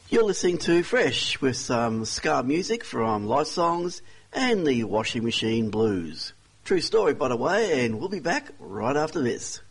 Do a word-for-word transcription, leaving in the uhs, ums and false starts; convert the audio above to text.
You're listening to Fresh with some ska music from Light Songs and the Washing Machine Blues. True story, by the way, and we'll be back right after this.